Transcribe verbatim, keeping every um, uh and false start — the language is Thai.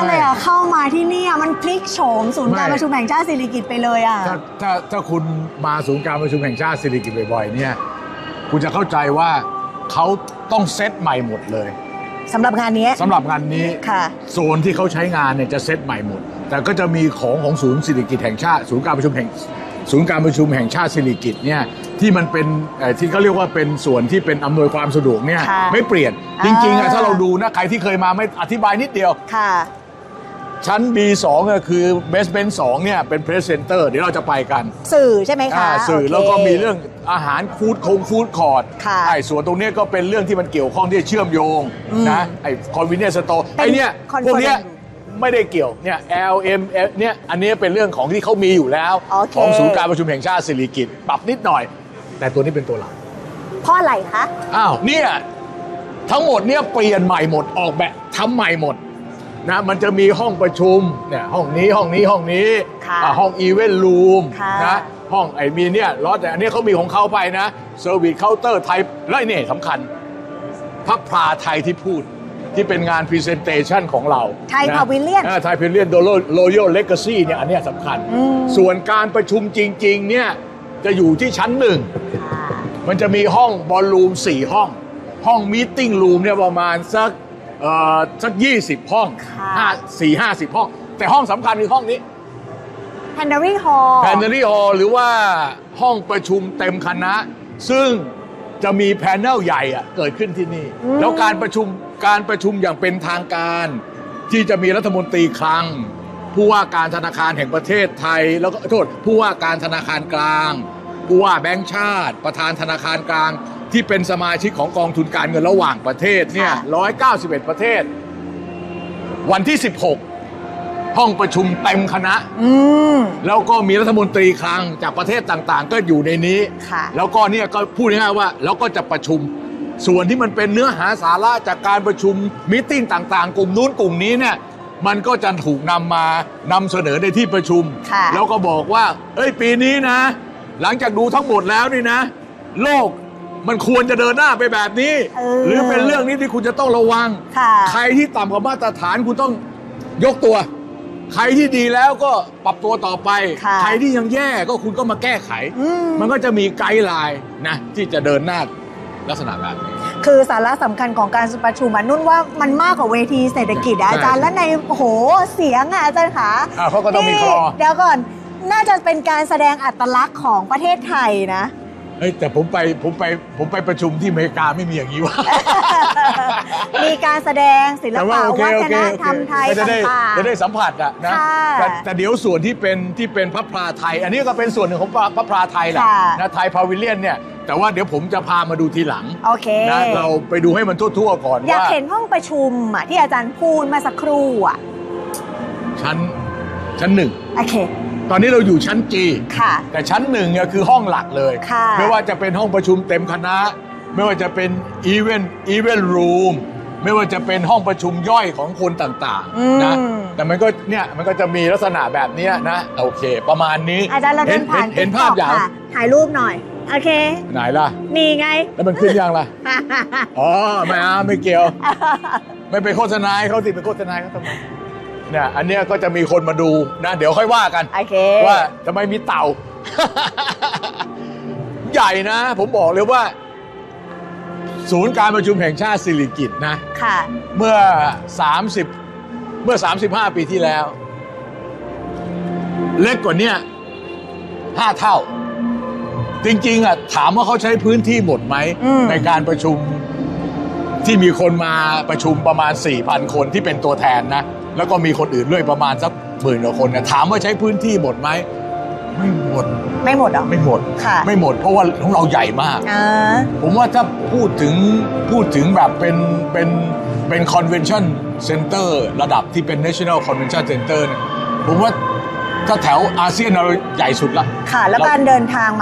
เลยอ่ะเข้ามาที่นี่มันพลิกโฉมศูนย์การประชุมแห่งชาติสิริกิติ์ไปเลยอ่ะถ้าถ้าถ้าคุณมาศูนย์การประชุมแห่งชาติสิริกิติ์บ่อยๆเนี่ยคุณจะเข้าใจว่าเขาต้องเซตใหม่หมดเลยสำหรับงานนี้สำหรับงานนี้ค่ะโซนที่เขาใช้งานเนี่ยจะเซตใหม่หมดแต่ก็จะมีของของศูนย์สิริกิติ์แห่งชาติศูนย์การประชุมแห่งศูนย์การประชุมแห่งชาติสิริกิติ์เนี่ยที่มันเป็นที่เขาเรียกว่าเป็นส่วนที่เป็นอำนวยความสะดวกเนี่ยไม่เปลี่ยนจริงๆอะถ้าเราดูนะใครที่เคยมาไม่อธิบายนิดเดียวค่ะชั้น บี สอง ก็คือ Basement สองเนี่ยเป็น Press Center เดี๋ยวเราจะไปกันสื่อใช่ไหมคะสื่อแล้วก็มีเรื่องอาหารฟู้ดคงฟู้ดคอร์ทไอ้ส่วนตรงนี้ก็เป็นเรื่องที่มันเกี่ยวข้องที่เชื่อมโยงนะไอ้ Convenience Store ไอ้เนี่ยพวกเนี้ยไม่ได้เกี่ยวเนี่ย แอล เอ็ม เนี่ยอันนี้เป็นเรื่องของที่เขามีอยู่แล้วของศูนย์การประชุมแห่งชาติสิริกิติ์ปรับนิดหน่อยแต่ตัวนี้เป็นตัวหลักเพราะอะไรคะอ้าวเนี่ยทั้งหมดเนี่ยเปลี่ยนใหม่หมดออกแบบทำใหม่หมดนะมันจะมีห้องประชุมเนี่ยห้องนี้ห้องนี้ห้องนี้ห้องอีเวนต์รูมนะห้องไอ้มีเนี่ยรถแต่อันนี้เขามีของเขาไปนะเซอร์วิสเคาน์เตอร์ไทยและนี่สำคัญพระพลาไทยที่พูดที่เป็นงานพรีเซนเตชันของเราไทยพาวิเลียนไทยพาวิเลียนโดโรยัลเลกาซี่เนี่ยอันนี้สำคัญส่วนการประชุมจริงๆเนี่ยจะอยู่ที่ชั้นหนึ่งมันจะมีห้องบอลลูมสี่ห้องห้องมีตติ้งรูมเนี่ยประมาณสักเอ่อสักยี่สิบห้องห้าสี่ห้าสิบห้องแต่ห้องสำคัญคือห้องนี้ Plenary Hall Plenary Hall หรือว่าห้องประชุมเต็มคณะซึ่งจะมีแพนเนลใหญ่อะเกิดขึ้นที่นี่แล้วการประชุมการประชุมอย่างเป็นทางการที่จะมีรัฐมนตรีคลังผู้ว่าการธนาคารแห่งประเทศไทยแล้วก็โทษผู้ว่าการธนาคารกลางผู้ว่าแบงก์ชาติประธานธนาคารกลางที่เป็นสมาชิกของกองทุนการเงินระหว่างประเทศเนี่ยหนึ่งร้อยเก้าสิบเอ็ดประเทศวันที่สิบหกห้องประชุมเต็มคณะแล้วก็มีรัฐมนตรีคลังจากประเทศต่างๆก็อยู่ในนี้แล้วก็เนี่ยก็พูดง่ายๆว่าแล้วก็จะประชุมส่วนที่มันเป็นเนื้อหาสาระจากการประชุมมีตติ้งต่างๆกลุ่มนู้นกลุ่มนี้เนี่ยมันก็จะถูกนำมานำเสนอในที่ประชุมแล้วก็บอกว่าเอ้ยปีนี้นะหลังจากดูทั้งหมดแล้วนี่นะโลกมันควรจะเดินหน้าไปแบบนี้หรือเป็นเรื่องนี้ที่คุณจะต้องระวังใครที่ต่ำกว่ามาตรฐานคุณต้องยกตัวใครที่ดีแล้วก็ปรับตัวต่อไปใครที่ยังแย่ก็คุณก็มาแก้ไขมันก็จะมีไกด์ไลน์นะที่จะเดินหน้าลักษณะแบบนี้คือสาระสำคัญของการประชุมนุ่นว่ามันมากกว่าเวทีเศรษฐกิจอาจารย์และในโหเสียงอ่ะอาจารย์คะเขาก็ต้องมีคลอเดี๋ยวก่อนน่าจะเป็นการแสดงอัตลักษณ์ของประเทศไทยนะเฮ้ยแต่ผมไปผมไปผมไปประชุมที่อเมริกาไม่มีอย่างนี้วะมีการแสดงศิลปะวัฒนธรรมไทยต่างๆจะได้สัมผัสอะนะแต่เดี๋ยวส่วนที่เป็นที่เป็นพระพลาไทยอันนี้ก็เป็นส่วนหนึ่งของพระพลาไทยแหละนะไทยพาวิเลียนเนี่ยแต่ว่าเดี๋ยวผมจะพามาดูทีหลังโอเคนะเราไปดูให้มันทั่วๆก่อนว่าอยากเห็นห้องประชุมอะที่อาจารย์พูดมาสักครู่อะชั้นชั้นหนึ่งโอเคตอนนี้เราอยู่ชั้น G ค่ะแต่ชั้นหนึ่งเนี่ยคือห้องหลักเลยไม่ว่าจะเป็นห้องประชุมเต็มคณะไม่ว่าจะเป็นอีเวนต์อีเวนต์รูมไม่ว่าจะเป็นห้องประชุมย่อยของคนต่างๆนะแต่มันก็เนี่ยมันก็จะมีลักษณะแบบนี้นะโอเคประมาณนี้อาจารย์เราเดินผ่านเห็นภาพอย่างถ่ายรูปหน่อยโอเคไหนล่ะนี่ไงแล้วมันขึ้นยังล่ะอ๋อไม่เอาไม่เกี่ยวไม่ไปโฆษณาเขาสิไปโฆษณาเขาทำไมเนี่ยอันเนี้ยก็จะมีคนมาดูนะเดี๋ยวค่อยว่ากันว่าทำไมมีเต่า ใหญ่นะผมบอกเลยว่าศูนย์การประชุมแห่งชาติสิริกิติ์นะค่ะเมื่อสามสิบเมื่อสามสิบห้าปีที่แล้วเล็กกว่านี้ห้าเท่าจริงๆอ่ะถามว่าเขาใช้พื้นที่หมดไหมในการประชุมที่มีคนมาประชุมประมาณ สี่พัน คนที่เป็นตัวแทนนะแล้วก็มีคนอื่นด้วยประมาณสักหมื่นกว่าคนเนี่ยถามว่าใช้พื้นที่หมดไหมไม่หมดไม่หมดหรอไม่หมดไม่หมดเพราะว่าของเราใหญ่มากผมว่าถ้าพูดถึงพูดถึงแบบเป็นเป็นเป็น convention center ระดับที่เป็น national convention center เนี่ยผมว่าถ้าแถวอาเซียนเราใหญ่สุดละค่ะแล้วการเดินทางมา